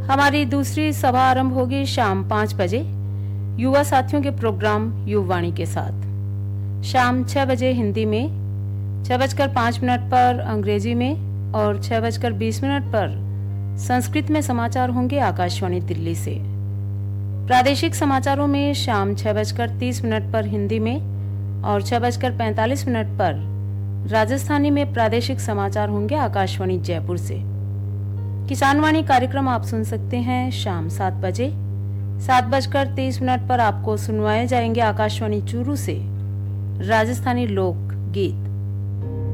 हमारी दूसरी सभा आरंभ होगी शाम 5 बजे युवा साथियों के प्रोग्राम युववाणी के साथ। शाम 6 बजे हिंदी में, 6:05 पर अंग्रेजी में और 6:20 पर संस्कृत में समाचार होंगे आकाशवाणी दिल्ली से। प्रादेशिक समाचारों में शाम 6:30 पर हिंदी में और 6:45 पर राजस्थानी में प्रादेशिक समाचार होंगे आकाशवाणी जयपुर से। किसानवाणी कार्यक्रम आप सुन सकते हैं शाम 7 बजे। 7:30 पर आपको सुनवाए जाएंगे आकाशवाणी चूरू से राजस्थानी लोक गीत।